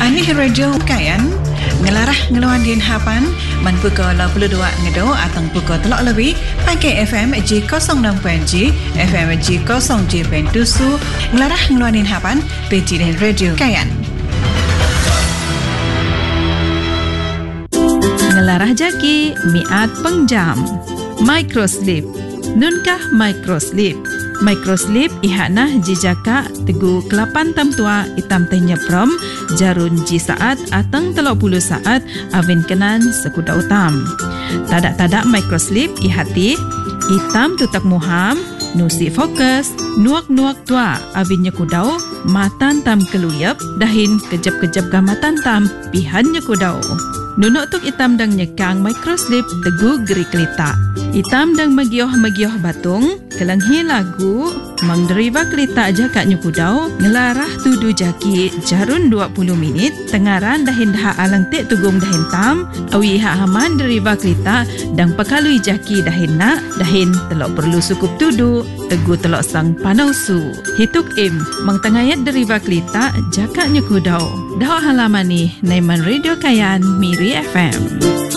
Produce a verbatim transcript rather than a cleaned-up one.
Anih radio kayan ngelarah ngeluan din hapan man pukul delapan puluh dua ngedo atau pukul telok lebih pakai F M G kosong enam titik G F M G kosong G pentusu ngelarah ngeluan din hapan peti dan radio kayan ngelarah jaki miat pengjam microslip nunkah microslip Microslip ihanah jijaka tegu kelapan tam tua itam tehnya prom jarun ji saat atang telok puluh saat avin kenan sekuda utam. Tadak-tadak microslip ihati itam tutak muham nusi fokus nuak-nuak tua avin nyekudau matan tam keluyap dahin kejap-kejap gamatan tam pihan nyekudau. Nunuk tuk itam dang nyekang microslip tegu geri kelita. Itam dang magioh-magioh batung kelanghi lagu mang deriva kelita jaka nyukudau ngelarah tudu jaki jarun dua puluh minit tengaran dahin dah alang tek tugum dahin tam awi ha haman deriva kelita dang pakalui jaki dahin nak dahin telok perlu sukup tudu tegu telok sang panausu hituk im mang tengayat deriva kelita jaka nyukudau dah halaman ni Naiman Radio Kayan Miri F M.